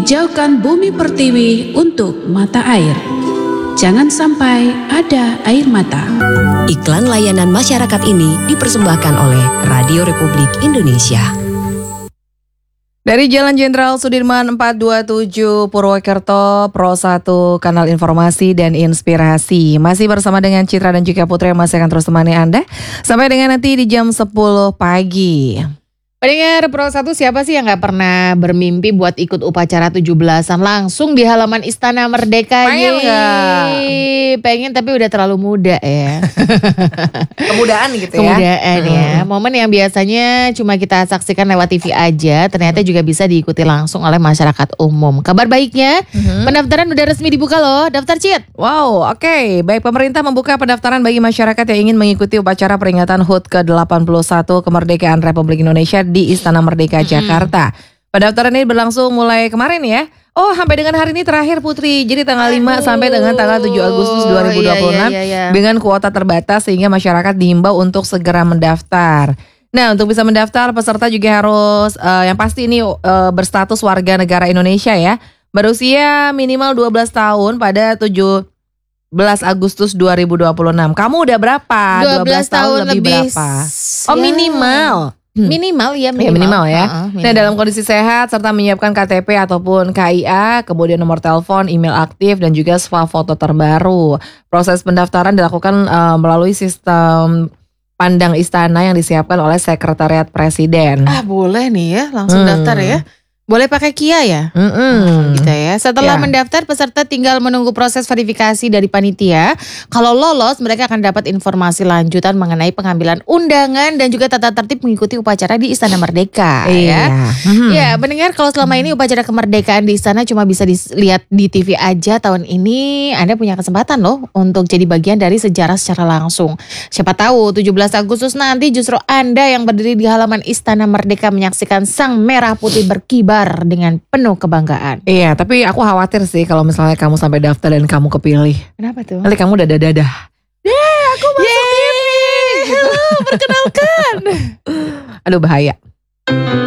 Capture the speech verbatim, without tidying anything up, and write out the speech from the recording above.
hijaukan bumi pertiwi untuk mata air. Jangan sampai ada air mata. Iklan layanan masyarakat ini dipersembahkan oleh Radio Republik Indonesia. Dari Jalan Jenderal Sudirman empat dua tujuh Purwokerto, Pro satu Kanal Informasi dan Inspirasi. Masih bersama dengan Citra dan juga Putri yang masih akan terus temani Anda sampai dengan nanti di jam sepuluh pagi. Pendengar Pro satu, siapa sih yang gak pernah bermimpi buat ikut upacara tujuh belasan langsung di halaman Istana Merdeka? Pengen gak? Pengen, tapi udah terlalu muda ya. Kemudaan gitu ya. Kemudaan hmm. ya. Momen yang biasanya cuma kita saksikan lewat T V aja, ternyata juga bisa diikuti langsung oleh masyarakat umum. Kabar baiknya, hmm. pendaftaran udah resmi dibuka loh. Daftar Cit. Wow, oke. Okay. Baik, pemerintah membuka pendaftaran bagi masyarakat yang ingin mengikuti upacara peringatan H U T ke delapan puluh satu kemerdekaan Republik Indonesia di Istana Merdeka Jakarta. Mm-hmm. Pendaftaran ini berlangsung mulai kemarin ya. Oh, sampai dengan hari ini terakhir Putri. Jadi tanggal lima sampai dengan tanggal tujuh Agustus dua ribu dua puluh enam iya, iya, iya. dengan kuota terbatas sehingga masyarakat diimbau untuk segera mendaftar. Nah, untuk bisa mendaftar peserta juga harus uh, yang pasti ini uh, berstatus warga negara Indonesia ya. Berusia minimal dua belas tahun pada tujuh belas Agustus dua ribu dua puluh enam. Kamu udah berapa? dua belas tahun lebih, lebih berapa? Oh, minimal. Minimal ya minimal. Ya, minimal ya. Uh-uh, minimal. Nah, dalam kondisi sehat serta menyiapkan K T P ataupun K I A, kemudian nomor telepon, email aktif dan juga swafoto terbaru. Proses pendaftaran dilakukan uh, melalui sistem pandang istana yang disiapkan oleh Sekretariat Presiden. Ah, boleh nih ya, langsung hmm. daftar ya. Boleh pakai Kia ya? Mm-mm. Gitu ya. Setelah Ya. mendaftar, peserta tinggal menunggu proses verifikasi dari panitia. Kalau lolos, mereka akan dapat informasi lanjutan mengenai pengambilan undangan dan juga tata tertib mengikuti upacara di Istana Merdeka. Iya. Ya, Hmm. ya mendengar kalau selama ini upacara kemerdekaan di istana cuma bisa dilihat di T V aja, tahun ini Anda punya kesempatan loh untuk jadi bagian dari sejarah secara langsung. Siapa tahu tujuh belas Agustus nanti justru Anda yang berdiri di halaman Istana Merdeka menyaksikan sang merah putih berkibar dengan penuh kebanggaan. Iya, tapi aku khawatir sih kalau misalnya kamu sampai daftar dan kamu kepilih. Kenapa tuh? Nanti kamu dadah-dadah. Yeay, aku masuk T V. Halo, perkenalkan. Aduh, bahaya.